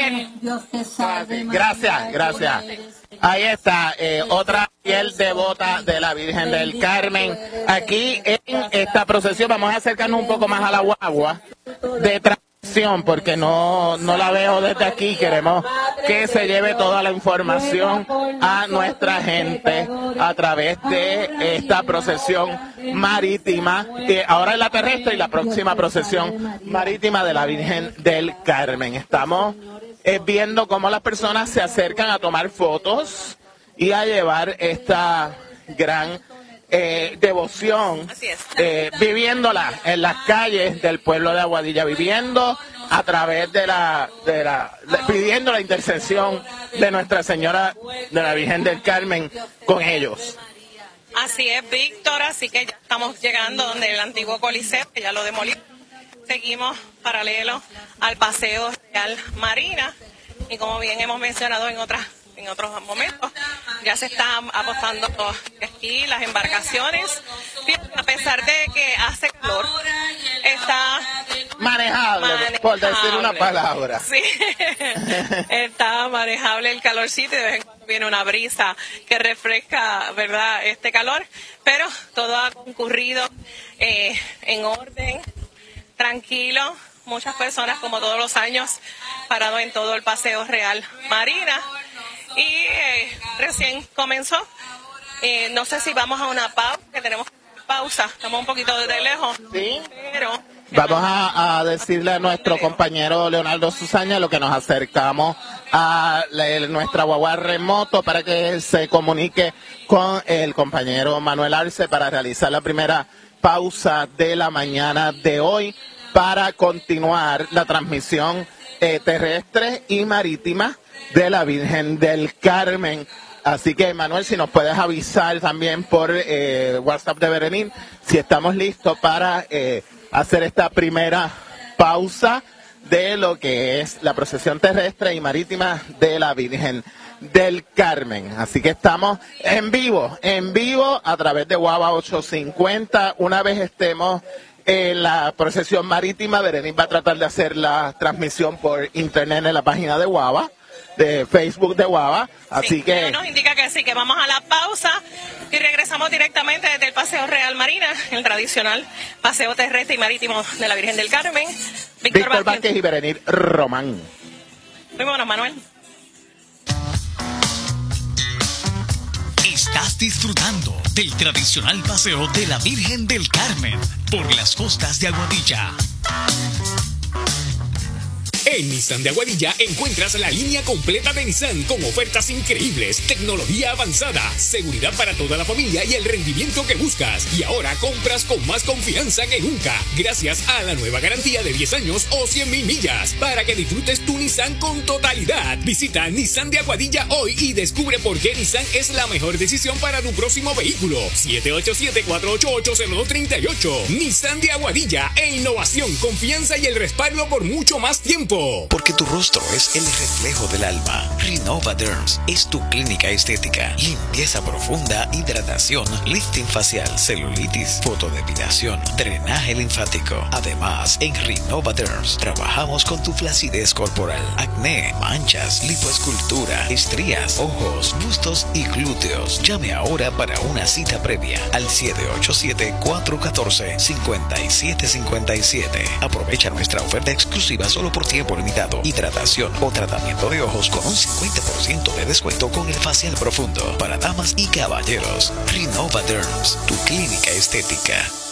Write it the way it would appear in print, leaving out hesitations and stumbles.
Carmen. Gracias. Ahí está, otra piel devota de la Virgen del Carmen. Aquí en esta procesión vamos a acercarnos un poco más a la guagua de transmisión, porque no la veo desde aquí. Queremos que se lleve toda la información a nuestra gente a través de esta procesión marítima. Ahora es la terrestre y la próxima procesión marítima de la Virgen del Carmen. Estamos viendo cómo las personas se acercan a tomar fotos y a llevar esta gran devoción, viviéndola en las calles del pueblo de Aguadilla, viviendo a través pidiendo la intercesión de Nuestra Señora de la Virgen del Carmen con ellos. Así es, Víctor, así que ya estamos llegando donde el antiguo Coliseo, que ya lo demolimos. Seguimos paralelo al Paseo Real Marina y como bien hemos mencionado en otros momentos, ya se están apostando aquí las embarcaciones. A pesar de que hace calor, está manejable, por decir una palabra. Sí, está manejable el calorcito y de vez en cuando viene una brisa que refresca, ¿verdad?, este calor, pero todo ha concurrido en orden, tranquilo, muchas personas como todos los años parado en todo el Paseo Real Marina y recién comenzó. No sé si vamos a una pausa, que tenemos pausa, estamos un poquito de lejos, ¿sí? Pero vamos a decirle a nuestro compañero Leonardo Susaña lo que nos acercamos a nuestra guagua remoto para que se comunique con el compañero Manuel Arce para realizar la primera pausa de la mañana de hoy para continuar la transmisión terrestre y marítima de la Virgen del Carmen. Así que, Manuel, si nos puedes avisar también por WhatsApp de Berenín si estamos listos para hacer esta primera pausa de lo que es la procesión terrestre y marítima de la Virgen del Carmen. Así que estamos en vivo a través de Guava 850. Una vez estemos en la procesión marítima, Berenín va a tratar de hacer la transmisión por internet en la página de Guava, de Facebook de Guava, así sí, que nos indica que sí, que vamos a la pausa y regresamos directamente desde el Paseo Real Marina, el tradicional paseo terrestre y marítimo de la Virgen del Carmen. Víctor Vázquez y Berenir Román. Muy bueno, Manuel. Estás disfrutando del tradicional paseo de la Virgen del Carmen por las costas de Aguadilla. En Nissan de Aguadilla encuentras la línea completa de Nissan con ofertas increíbles, tecnología avanzada, seguridad para toda la familia y el rendimiento que buscas. Y ahora compras con más confianza que nunca, gracias a la nueva garantía de 10 años o 100,000 millas, para que disfrutes tu Nissan con totalidad. Visita Nissan de Aguadilla hoy y descubre por qué Nissan es la mejor decisión para tu próximo vehículo. 787-488-0238. Nissan de Aguadilla, innovación, confianza y el respaldo por mucho más tiempo. Porque tu rostro es el reflejo del alma. Renova Derms es tu clínica estética. Limpieza profunda, hidratación, lifting facial, celulitis, fotodepilación, drenaje linfático. Además, en Renova Derms trabajamos con tu flacidez corporal, acné, manchas, lipoescultura, estrías, ojos, bustos y glúteos. Llame ahora para una cita previa al 787-414-5757. Aprovecha nuestra oferta exclusiva solo por tiempo limitado. Hidratación o tratamiento de ojos con un 50% de descuento con el facial profundo para damas y caballeros. Renova Derms, tu clínica estética.